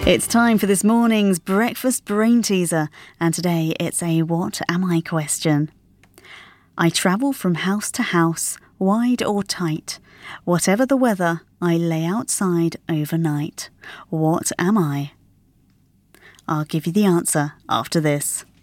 It's time for this morning's breakfast brain teaser, and today it's a what am I question. I travel from house to house, wide or tight. Whatever the weather, I lay outside overnight. What am I? I'll give you the answer after this.